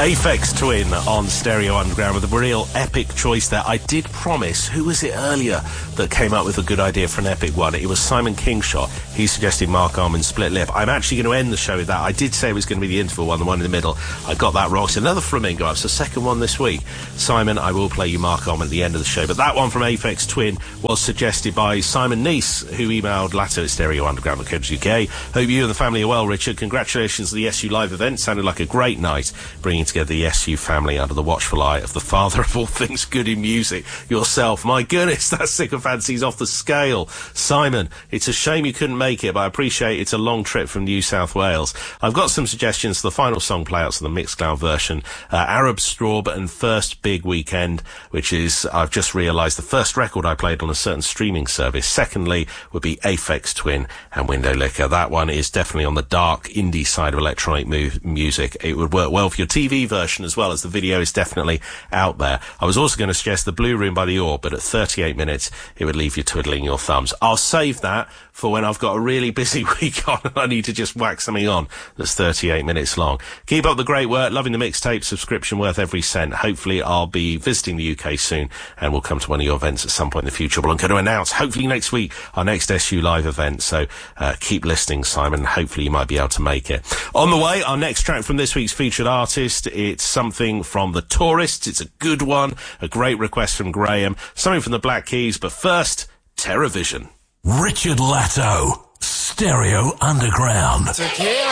Aphex Twin on Stereo Underground with a real epic choice there. I did promise, who was it earlier that came up with a good idea for an epic one? It was Simon Kingshot. He suggested Mark Arman's Split Lip. I'm actually going to end the show with that. I did say it was going to be the interval one, the one in the middle. I got that wrong. It's another Flamingo. It's the second one this week. Simon, I will play you Mark Arman at the end of the show. But that one from Aphex Twin was suggested by Simon Neese, who emailed latter at stereounderground.co.uk. Hope you and the family are well, Richard. Congratulations on the SU Live event. Sounded like a great night, bringing together the SU family under the watchful eye of the father of all things good in music, yourself. My goodness, that sycophancy's off the scale. Simon, it's a shame you couldn't make it, but I appreciate it's a long trip from New South Wales. I've got some suggestions for the final song playouts of the Mixcloud version. Arab Straub and First Big Weekend, which is, I've just realised, the first record I played on a certain streaming service. Secondly would be Aphex Twin and Window Licker. That one is definitely on the dark indie side of electronic music. It would work well for your TV version as well, as the video is definitely out there. I was also going to suggest the Blue Room by the Orb, but at 38 minutes it would leave you twiddling your thumbs. I'll save that for when I've got a really busy week on and I need to just whack something on that's 38 minutes long. Keep up the great work. Loving the mixtape. Subscription worth every cent. Hopefully I'll be visiting the UK soon and we'll come to one of your events at some point in the future. Well, I'm going to announce hopefully next week our next SU Live event, so keep listening, Simon. Hopefully you might be able to make it. On the way, our next track from this week's featured artist. It's something from The Tourists. It's a good one, a great request from Graham, something from the Black Keys, but first, TerraVision. Richard Latto, Stereo Underground. Tequila.